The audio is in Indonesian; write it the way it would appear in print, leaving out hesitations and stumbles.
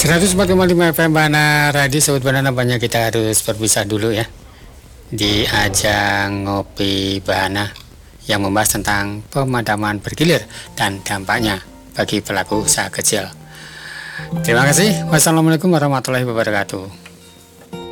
104,5 FM Banana Radio. Sobat Banana, banyak kita harus berpisah dulu ya di ajang Ngopi Bahana yang membahas tentang pemadaman bergilir dan dampaknya bagi pelaku usaha kecil. Terima kasih. Wassalamualaikum warahmatullahi wabarakatuh.